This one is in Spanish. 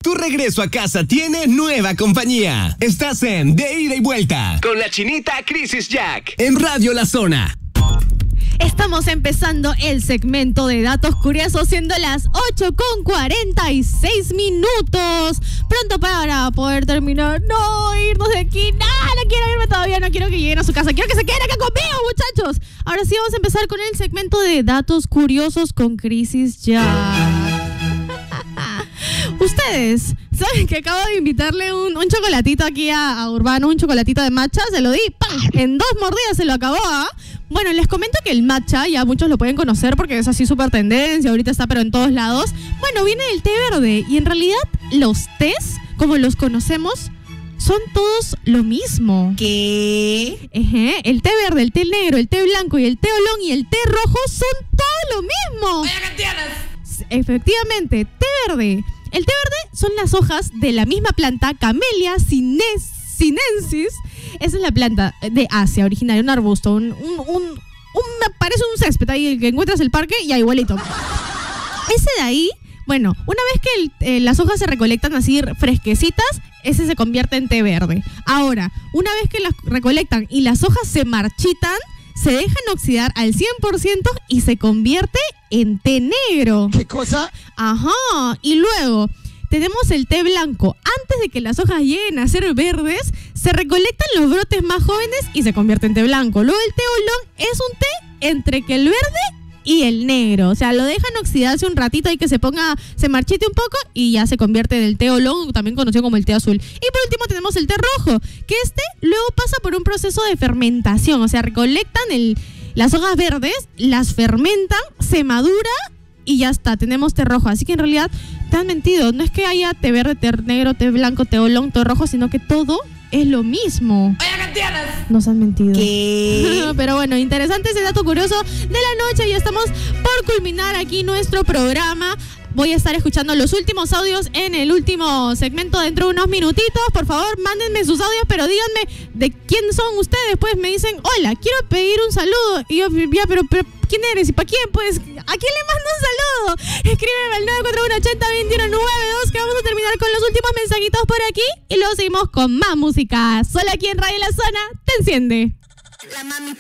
Tu regreso a casa tiene nueva compañía. Estás en De Ida y Vuelta con la chinita Crisis Jack en Radio La Zona. Estamos empezando el segmento de datos curiosos, siendo las 8:46 minutos. Pronto para poder terminar. No, irnos de aquí. No quiero irme todavía. No quiero que lleguen a su casa. Quiero que se queden acá conmigo, muchachos. Ahora sí vamos a empezar con el segmento de datos curiosos con Crisis Jack. Ustedes saben que acabo de invitarle un chocolatito aquí a Urbano, un chocolatito de matcha, se lo di, ¡pam! En 2 mordidas se lo acabó, ¿ah? Bueno, les comento que el matcha, ya muchos lo pueden conocer porque es así súper tendencia, ahorita está pero en todos lados. Bueno, viene del té verde y en realidad los tés, como los conocemos, son todos lo mismo. ¿Qué? El té verde, el té negro, el té blanco y el té oolong y el té rojo son todo lo mismo. ¡Vaya que tienes! Efectivamente, té verde. El té verde son las hojas de la misma planta, Camellia sinensis. Esa es la planta de Asia, originaria, un arbusto, parece un césped ahí que encuentras en el parque y ahí igualito. Ese de ahí, bueno, una vez que las hojas se recolectan así fresquecitas, ese se convierte en té verde. Ahora, una vez que las recolectan y las hojas se marchitan, se dejan oxidar al 100% y se convierte en té negro. ¿Qué cosa? Ajá, y luego tenemos el té blanco. Antes de que las hojas lleguen a ser verdes, se recolectan los brotes más jóvenes y se convierte en té blanco. Luego el té oolong es un té entre que el verde y el negro. O sea, lo dejan oxidarse un ratito y que se marchite un poco y ya se convierte en el té oolong, también conocido como el té azul. Y por último tenemos el té rojo, que luego pasa por un proceso de fermentación. O sea, recolectan las hojas verdes, las fermentan, se madura y ya está, tenemos té rojo. Así que en realidad te han mentido. No es que haya té verde, té negro, té blanco, té oolong, té rojo, sino que todo es lo mismo. ¡Vaya que tienes! Nos han mentido. ¿Qué? Pero bueno, interesante ese dato curioso de la noche. Ya estamos por culminar aquí nuestro programa. Voy a estar escuchando los últimos audios en el último segmento dentro de unos minutitos. Por favor, mándenme sus audios, pero díganme de quién son ustedes. Pues me dicen, hola, quiero pedir un saludo. Y yo, ya, pero ¿quién eres? ¿Y para quién? Pues, ¿a quién le mando un saludo? Escríbeme al 941-80-2192, que vamos a terminar con los últimos mensajitos por aquí. Y luego seguimos con más música. Solo aquí en Radio La Zona, te enciende. La mami